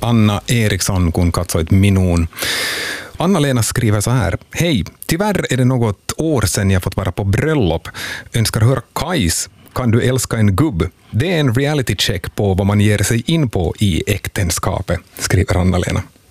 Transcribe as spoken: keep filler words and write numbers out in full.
Anna Eriksson kun katsoit minuun. Anna-Lena skriver så här. Hej, tyvärr är det något år sedan jag fått vara på bröllop. Önskar höra Kajs. Kan du älska en gubb? Det är en reality check på vad man ger sig in på i äktenskapet, skriver Anna-Lena.